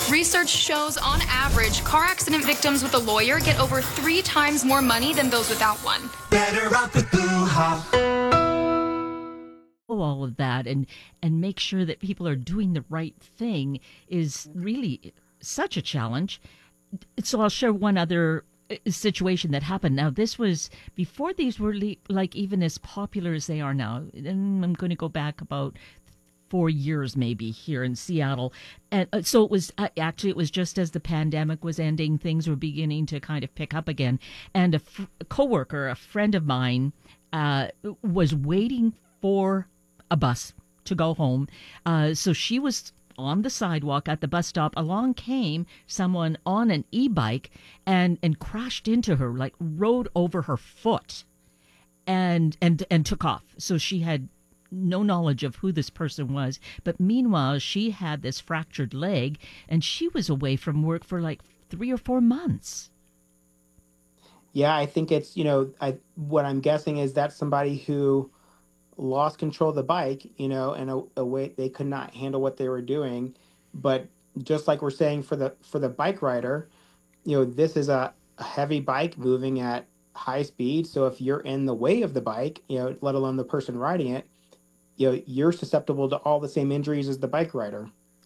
Research shows on average, car accident victims with a lawyer get over 3 times more money than those without one. Better off with Boo-ha. All of that and make sure that people are doing the right thing is really such a challenge. So I'll share one other situation that happened. Now, this was before these were like even as popular as they are now. And I'm going to go back about 4 years maybe here in Seattle. And so it was actually, it was just as the pandemic was ending, things were beginning to kind of pick up again. And a coworker, a friend of mine, was waiting for a bus to go home. So she was on the sidewalk at the bus stop. Along came someone on an e-bike and crashed into her, like rode over her foot and took off. So she had no knowledge of who this person was. But meanwhile, she had this fractured leg and she was away from work for like 3 or 4 months. Yeah, I think it's, what I'm guessing is that's somebody who lost control of the bike, in a way they could not handle what they were doing. But just like we're saying for the bike rider, this is a heavy bike moving at high speed. So if you're in the way of the bike, let alone the person riding it, you're susceptible to all the same injuries as the bike rider.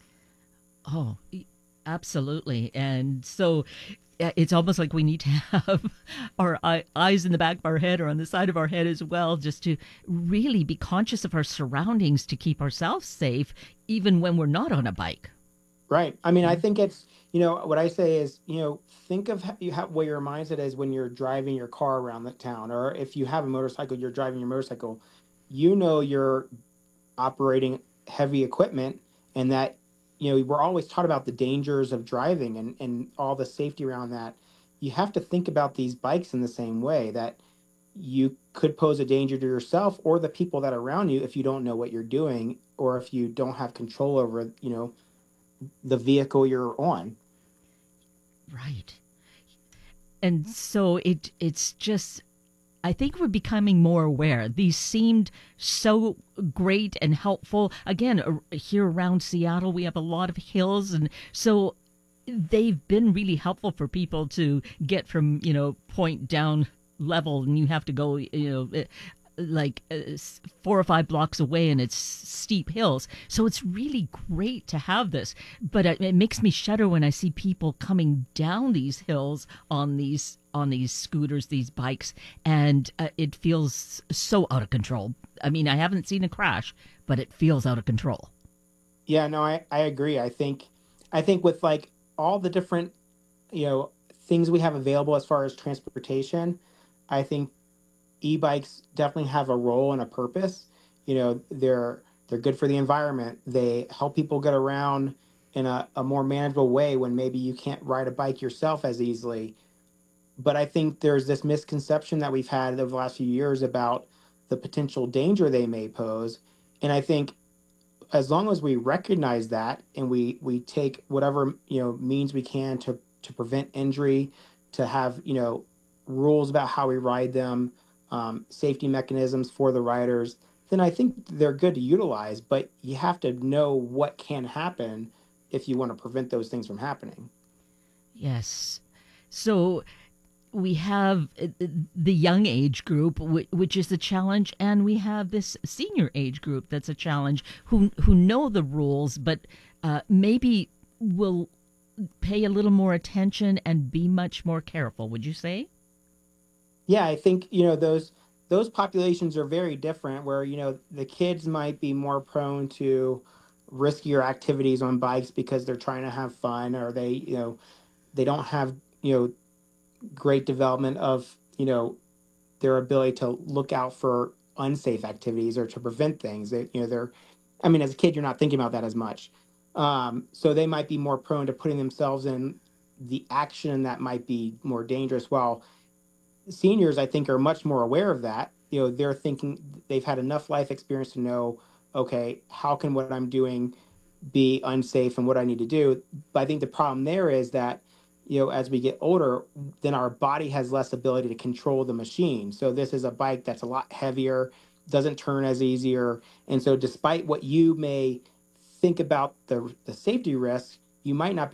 Oh, absolutely. And so it's almost like we need to have our eyes in the back of our head or on the side of our head as well, just to really be conscious of our surroundings to keep ourselves safe, even when we're not on a bike. Right. I mean, I think it's, what I say is, think of where your mindset is when you're driving your car around the town, or if you have a motorcycle, you're driving your motorcycle, you're operating heavy equipment, and that we're always taught about the dangers of driving and all the safety around that. You have to think about these bikes in the same way, that you could pose a danger to yourself or the people that are around you if you don't know what you're doing, or if you don't have control over, the vehicle you're on. Right. And so it's just, I think we're becoming more aware. These seemed so great and helpful. Again, here around Seattle, we have a lot of hills. And so they've been really helpful for people to get from, point down level, and you have to go, like 4 or 5 blocks away, and it's steep hills. So it's really great to have this. But it makes me shudder when I see people coming down these hills on these scooters, these bikes, and it feels so out of control. I mean, I haven't seen a crash, but it feels out of control. Yeah, no, I agree. I think with like all the different, things we have available as far as transportation, I think e-bikes definitely have a role and a purpose. They're good for the environment. They help people get around in a more manageable way when maybe you can't ride a bike yourself as easily. But I think there's this misconception that we've had over the last few years about the potential danger they may pose. And I think as long as we recognize that, and we take whatever means we can to prevent injury, to have rules about how we ride them, safety mechanisms for the riders, then I think they're good to utilize. But you have to know what can happen if you want to prevent those things from happening. Yes. So we have the young age group, which is a challenge, and we have this senior age group that's a challenge, who know the rules, but maybe will pay a little more attention and be much more careful. Would you say? Yeah, I think those populations are very different. Where the kids might be more prone to riskier activities on bikes because they're trying to have fun, or they don't have great development of their ability to look out for unsafe activities or to prevent things. They're, I mean, as a kid, you're not thinking about that as much. So they might be more prone to putting themselves in the action that might be more dangerous. While seniors, I think, are much more aware of that. They're thinking, they've had enough life experience to know, okay, how can what I'm doing be unsafe and what I need to do. But I think the problem there is that, as we get older, then our body has less ability to control the machine. So this is a bike that's a lot heavier, doesn't turn as easier. And so despite what you may think about the safety risks, you might not